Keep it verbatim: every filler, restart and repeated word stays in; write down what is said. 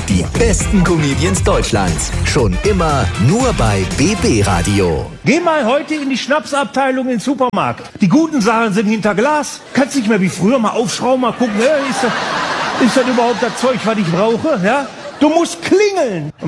Die besten Comedians Deutschlands. Schon immer nur bei B B Radio. Geh mal heute in die Schnapsabteilung im Supermarkt. Die guten Sachen sind hinter Glas. Kannst nicht mehr wie früher mal aufschrauben, mal gucken, äh, ist, das, ist das überhaupt das Zeug, was ich brauche? Ja? Du musst klingeln.